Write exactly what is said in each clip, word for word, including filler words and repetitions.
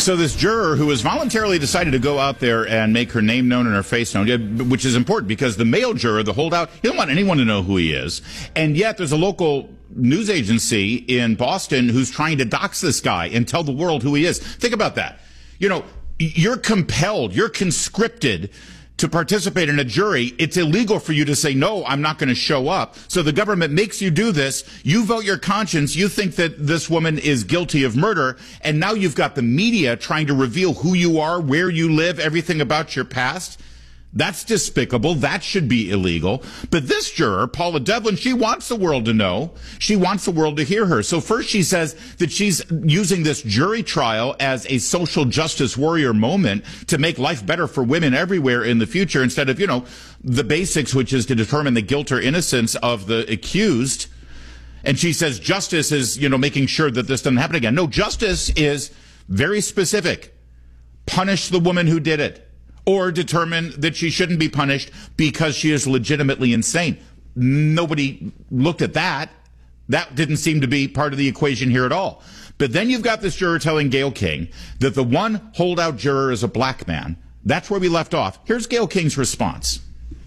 So this juror who has voluntarily decided to go out there and make her name known and her face known, which is important because the male juror, the holdout, he don't want anyone to know who he is. And yet there's a local news agency in Boston who's trying to dox this guy and tell the world who he is. Think about that. You know, you're compelled, you're conscripted to participate in a jury. It's illegal for you to say, no, I'm not going to show up. So the government makes you do this. You vote your conscience. You think that this woman is guilty of murder. And now you've got the media trying to reveal who you are, where you live, everything about your past. That's despicable. That should be illegal. But this juror, Paula Devlin, she wants the world to know. She wants the world to hear her. So first she says that she's using this jury trial as a social justice warrior moment to make life better for women everywhere in the future instead of, you know, the basics, which is to determine the guilt or innocence of the accused. And she says justice is, you know, making sure that this doesn't happen again. No, justice is very specific. Punish the woman who did it. Or determine that she shouldn't be punished because she is legitimately insane. Nobody looked at that. That didn't seem to be part of the equation here at all. But then you've got this juror telling Gayle King that the one holdout juror is a black man. That's where we left off. Here's Gayle King's response.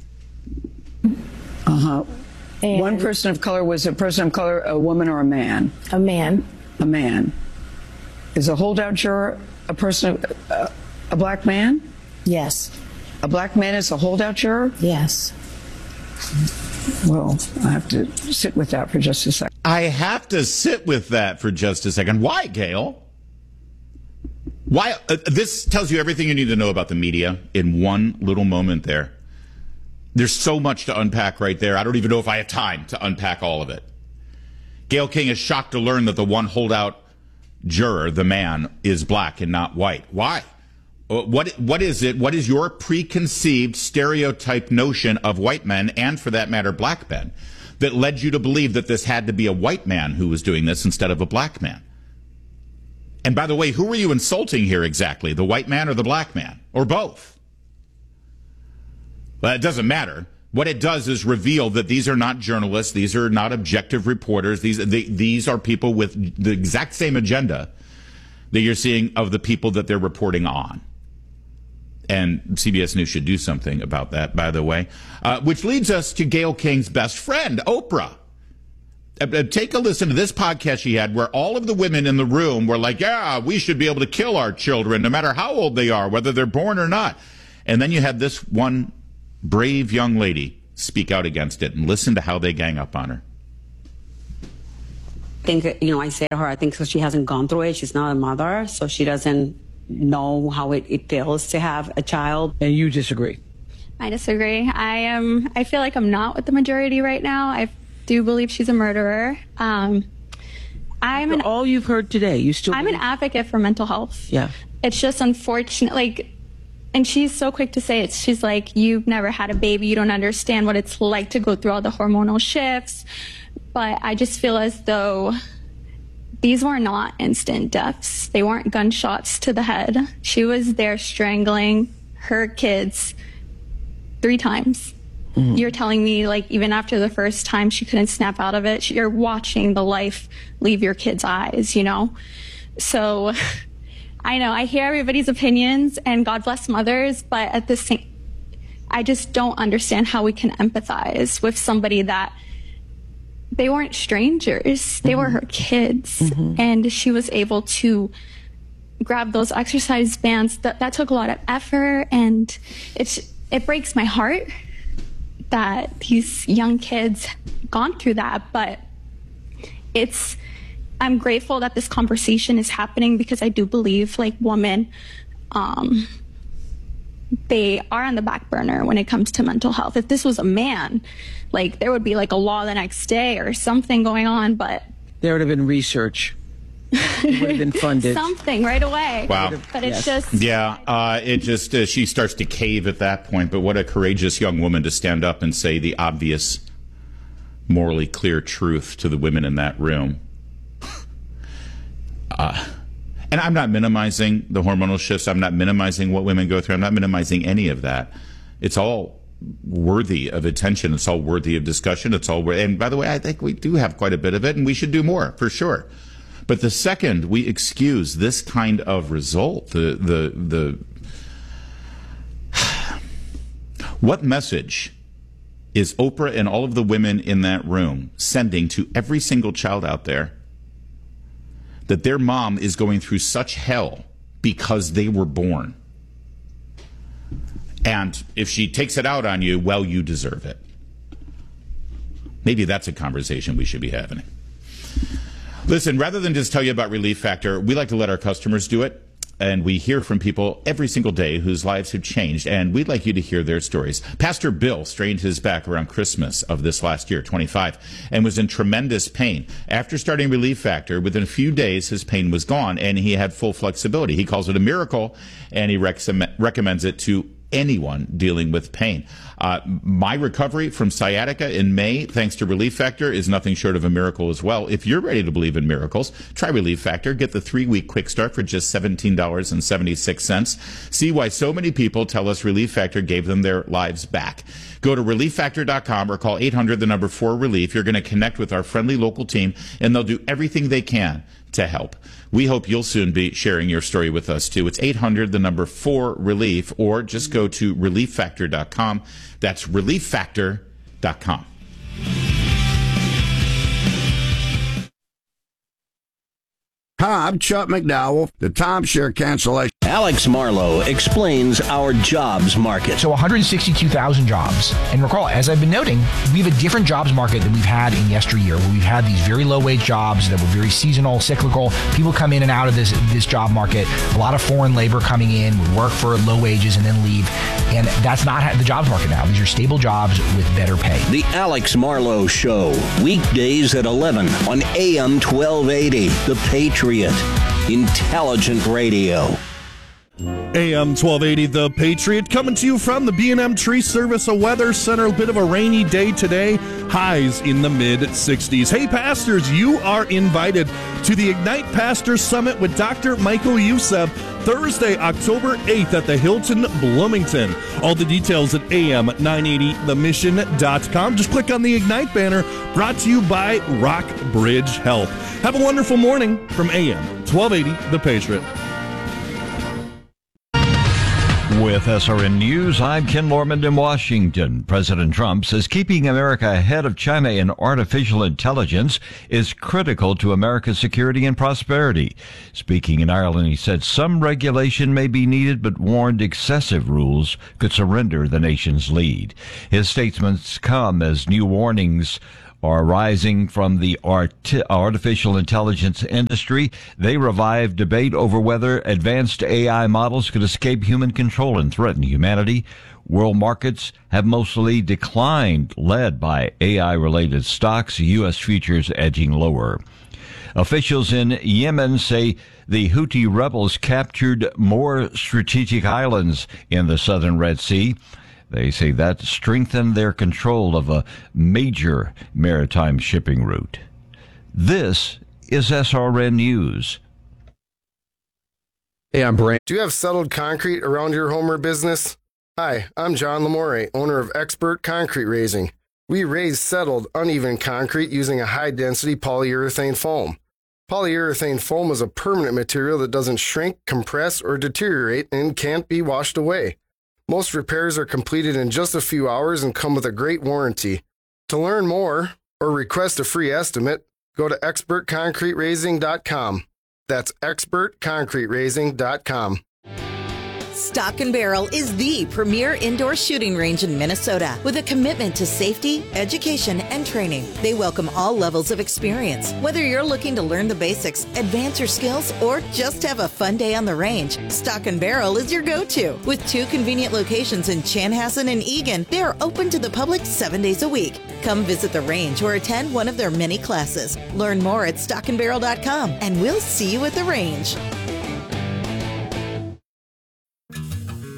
Uh-huh. And one person of color was a person of color, a woman or a man? A man. A man. Is a holdout juror a person, of, uh, a black man? Yes. A black man is a holdout juror? Yes. Well, I have to sit with that for just a second. I have to sit with that for just a second. Why, Gayle? Why? Uh, this tells you everything you need to know about the media in one little moment there. There's so much to unpack right there. I don't even know if I have time to unpack all of it. Gayle King is shocked to learn that the one holdout juror, the man, is black and not white. Why? What what is it? What is your preconceived stereotype notion of white men, and for that matter, black men, that led you to believe that this had to be a white man who was doing this instead of a black man? And by the way, who were you insulting here exactly? The white man or the black man? Or both? Well, it doesn't matter. What it does is reveal that these are not journalists. These are not objective reporters. These, they, these are people with the exact same agenda that you're seeing of the people that they're reporting on. And C B S News should do something about that, by the way. Uh, which leads us to Gayle King's best friend, Oprah. Uh, take a listen to this podcast she had where all of the women in the room were like, yeah, we should be able to kill our children no matter how old they are, whether they're born or not. And then you had this one brave young lady speak out against it, and listen to how they gang up on her. I think, you know, I say to her, I think so she hasn't gone through it. She's not a mother, so she doesn't know how it, it feels to have a child. And you disagree? I disagree. I am. I feel like I'm not with the majority right now. I do believe she's a murderer. Um, I'm an, all you've heard today. You still. I'm believe? an advocate for mental health. Yeah. It's just unfortunate. Like, and she's so quick to say it. She's like, "You've never had a baby. You don't understand what it's like to go through all the hormonal shifts." But I just feel as though these were not instant deaths. They weren't gunshots to the head. She was there strangling her kids three times. Mm-hmm. You're telling me, like, even after the first time she couldn't snap out of it, you're watching the life leave your kids' eyes, you know? So I know I hear everybody's opinions, and God bless mothers, but at the same, I just don't understand how we can empathize with somebody that they weren't strangers. They mm-hmm. were her kids. Mm-hmm. And she was able to grab those exercise bands. That, that took a lot of effort. And it's, it breaks my heart that these young kids gone through that. But it's, I'm grateful that this conversation is happening, because I do believe, like, women, um, they are on the back burner when it comes to mental health. If this was a man, like, there would be like a law the next day or something going on, but there would have been research. It would have been funded. Something right away. Wow. But it's yes. just... Yeah, uh, it just, uh, she starts to cave at that point, but what a courageous young woman to stand up and say the obvious, morally clear truth to the women in that room. uh, and I'm not minimizing the hormonal shifts. I'm not minimizing what women go through. I'm not minimizing any of that. It's all worthy of attention. It's all worthy of discussion. It's all, and by the way, I think we do have quite a bit of it, and we should do more, for sure. But the second we excuse this kind of result, the the the what message is Oprah and all of the women in that room sending to every single child out there that their mom is going through such hell because they were born? And if she takes it out on you, well, you deserve it. Maybe that's a conversation we should be having. Listen, rather than just tell you about Relief Factor, we like to let our customers do it. And we hear from people every single day whose lives have changed, and we'd like you to hear their stories. Pastor Bill strained his back around Christmas of this last year, twenty-five, and was in tremendous pain. After starting Relief Factor, within a few days, his pain was gone, and he had full flexibility. He calls it a miracle, and he rec- recommends it to anyone dealing with pain. Uh, my recovery from sciatica in May, thanks to Relief Factor, is nothing short of a miracle as well. If you're ready to believe in miracles, try Relief Factor. Get the three-week quick start for just seventeen dollars and seventy-six cents. See why so many people tell us Relief Factor gave them their lives back. Go to relief factor dot com or call eight hundred, the number four, relief. You're going to connect with our friendly local team, and they'll do everything they can to help. We hope you'll soon be sharing your story with us, too. It's eight hundred, the number four, relief, or just go to relief factor dot com. That's relief factor dot com. Hi, I'm Chuck McDowell, the timeshare cancellation. Alex Marlowe explains our jobs market. So one hundred sixty-two thousand jobs. And recall, as I've been noting, we have a different jobs market than we've had in yesteryear, where we've had these very low-wage jobs that were very seasonal, cyclical. People come in and out of this, this job market. A lot of foreign labor coming in, would work for low wages and then leave. And that's not the jobs market now. These are stable jobs with better pay. The Alex Marlowe Show, weekdays at eleven on A M twelve eighty, The Patriot. Intelligent radio. A M twelve eighty, The Patriot, coming to you from the B and M Tree Service, a weather center. A bit of a rainy day today, highs in the mid sixties. Hey, pastors, you are invited to the Ignite Pastor Summit with Doctor Michael Youssef, Thursday, October eighth at the Hilton Bloomington. All the details at A M nine eighty the mission dot com. Just click on the Ignite banner, brought to you by Rockbridge Health. Have a wonderful morning from A M twelve eighty, The Patriot. With S R N News, I'm Ken Lormand in Washington. President Trump says keeping America ahead of China in artificial intelligence is critical to America's security and prosperity. Speaking in Ireland, he said some regulation may be needed, but warned excessive rules could surrender the nation's lead. His statements come as new warnings are rising from the art- artificial intelligence industry. They revive debate over whether advanced A I models could escape human control and threaten humanity. World markets have mostly declined, led by A I-related stocks, U S futures edging lower. Officials in Yemen say the Houthi rebels captured more strategic islands in the southern Red Sea. They say that strengthened their control of a major maritime shipping route. This is S R N News. Hey, I'm Brent. Do you have settled concrete around your home or business? Hi, I'm John Lamore, owner of Expert Concrete Raising. We raise settled, uneven concrete using a high-density polyurethane foam. Polyurethane foam is a permanent material that doesn't shrink, compress, or deteriorate and can't be washed away. Most repairs are completed in just a few hours and come with a great warranty. To learn more or request a free estimate, go to expert concrete raising dot com. That's expert concrete raising dot com. Stock and Barrel is the premier indoor shooting range in Minnesota with a commitment to safety, education, and training. They welcome all levels of experience. Whether you're looking to learn the basics, advance your skills, or just have a fun day on the range, Stock and Barrel is your go-to. With two convenient locations in Chanhassen and Eagan, they are open to the public seven days a week. Come visit the range or attend one of their many classes. Learn more at stock and barrel dot com, and we'll see you at the range.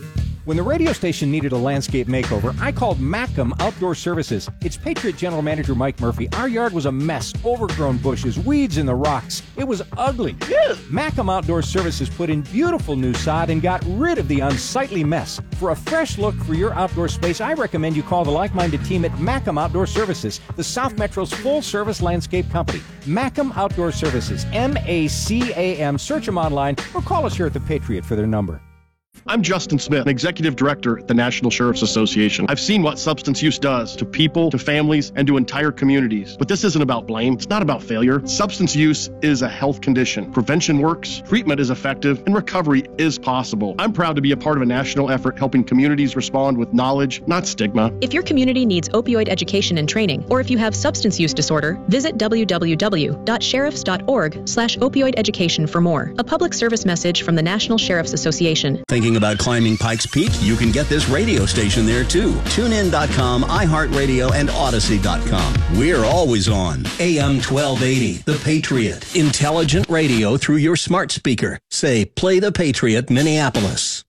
When the radio station needed a landscape makeover, I called Macam Outdoor Services. It's Patriot General Manager Mike Murphy. Our yard was a mess, overgrown bushes, weeds in the rocks. It was ugly. Macam Outdoor Services put in beautiful new sod and got rid of the unsightly mess. For a fresh look for your outdoor space, I recommend you call the like-minded team at Macam Outdoor Services, the South Metro's full-service landscape company. Macam Outdoor Services, M A C A M. Search them online or call us here at the Patriot for their number. I'm Justin Smith, Executive Director at the National Sheriff's Association. I've seen what substance use does to people, to families, and to entire communities. But this isn't about blame. It's not about failure. Substance use is a health condition. Prevention works, treatment is effective, and recovery is possible. I'm proud to be a part of a national effort helping communities respond with knowledge, not stigma. If your community needs opioid education and training, or if you have substance use disorder, visit w w w dot sheriffs dot org slash opioid education for more. A public service message from the National Sheriff's Association. Thinking about climbing Pikes Peak? You can get this radio station there too. tune in dot com, iHeartRadio, and Odyssey dot com. We're always on. A M twelve eighty, The Patriot. Intelligent radio through your smart speaker. Say, play The Patriot, Minneapolis.